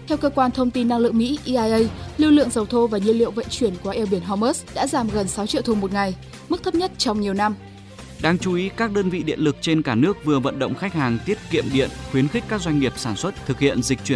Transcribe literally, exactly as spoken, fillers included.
Theo cơ quan thông tin năng lượng Mỹ E I A, lưu lượng dầu thô và nhiên liệu vận chuyển qua eo biển Hormuz đã giảm gần sáu triệu thùng một ngày, mức thấp nhất trong nhiều năm. Đáng chú ý, các đơn vị điện lực trên cả nước vừa vận động khách hàng tiết kiệm điện, khuyến khích các doanh nghiệp sản xuất thực hiện dịch chuyển